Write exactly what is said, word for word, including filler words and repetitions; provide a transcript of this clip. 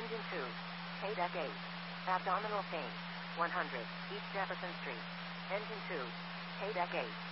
Engine two. Paydeck eight. Abdominal pain. one hundred. East Jefferson Street. Engine two. Paydeck eight.